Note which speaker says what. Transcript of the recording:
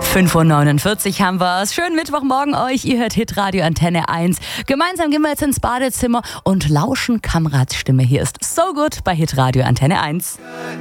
Speaker 1: 5:49 haben wir's. Schönen Mittwochmorgen euch. Ihr hört Hitradio Antenne 1. Gemeinsam gehen wir jetzt ins Badezimmer und lauschen Kamrads Stimme. Hier ist So Good bei Hitradio Antenne 1.